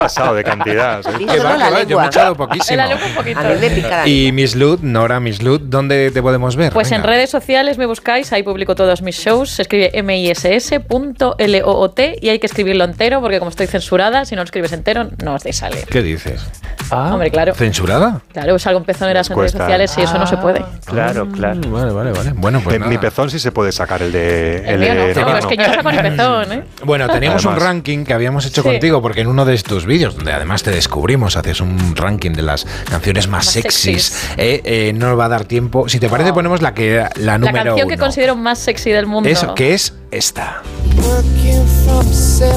pasado de cantidad. Y Que solo va, la que va, yo me he lengua. echado poquísimo. En la lengua un poquito. A mí me pica la Y lengua. Miss Lud, Nora Miss Lud, ¿dónde te podemos ver? Pues en Venga. redes sociales me buscáis, ahí publico todos mis shows, se escribe miss.loot y hay que escribirlo entero porque como estoy censurada, si no lo escribes entero no os sale. ¿Qué dices? Hombre, claro. ¿Censurada? Claro, salgo en pezoneras en redes Cuesta. sociales y eso no se puede. Claro, claro. Vale. Bueno, pues Mi nada. pezón sí se puede sacar, el de... El mío no, de pero Nora es no. que yo no saco ni pezón, ¿eh? Bueno, teníamos un Además. ranking que habíamos hecho Sí. contigo, porque en uno de tus vídeos, donde además te descubrimos, haces un ranking de las canciones más sexys, no nos va a dar tiempo. Si te parece, ponemos la La número canción que 1. considero más sexy del mundo. Eso, que es esta. Working from 7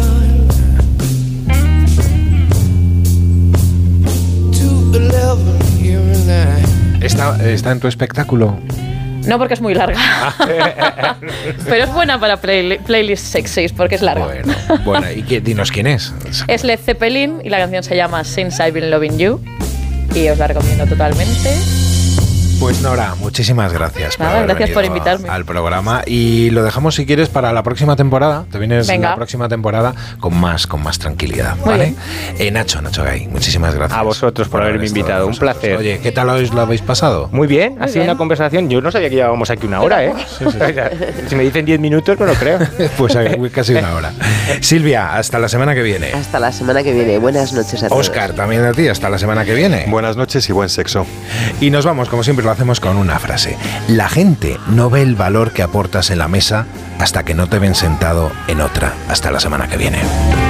to 11 here and I. ¿Está en tu espectáculo? No, porque es muy larga. Pero es buena para playlists sexys, porque es larga. Bueno, ¿y dinos quién es? Es Led Zeppelin y la canción se llama Since I've Been Loving You. Y os la recomiendo totalmente. Pues Nora, muchísimas gracias. Nada, haber gracias por venido invitarme. al programa. Y lo dejamos, si quieres, para la próxima temporada. Te vienes Venga. la próxima temporada con más tranquilidad. Muy ¿Vale? bien. Nacho Gay, muchísimas gracias. A vosotros por haberme haber estado invitado, con un placer. nosotros. Oye, ¿qué tal lo habéis pasado? Muy bien, ha sido bien. una conversación. Yo no sabía que llevábamos aquí una hora, ¿eh? Si me dicen 10 minutos, no lo creo. Pues casi una hora. Silvia, hasta la semana que viene. Hasta la semana que viene. Buenas noches a todos. Óscar, también a ti, hasta la semana que viene. Buenas noches y buen sexo. Y nos vamos, como siempre lo hacemos, con una frase. La gente no ve el valor que aportas en la mesa hasta que no te ven sentado en otra. Hasta la semana que viene.